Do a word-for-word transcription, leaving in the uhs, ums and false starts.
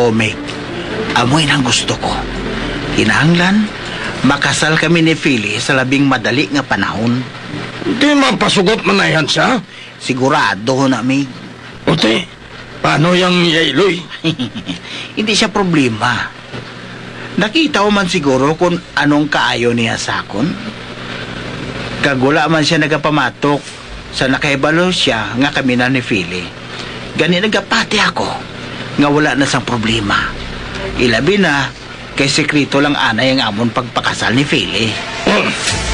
Meg. Amoy nang gusto ko. Kinahanglan, makasal kami ni Philly sa labing madali nga panahon. Di mapasugot manayan siya. Sigurado na, Meg. Ote, paano yung yailoy? Hindi siya problema. Nakita ko man siguro kung anong kaayo niya sakon. Kagula man siya nagapamatok sa nakaibalo siya nga kami na ni Philly. Gani nagapati ako nga wala na sang problema. Ilabi na kay sekreto lang anay ang amon pagpakasal ni Philly. Oh,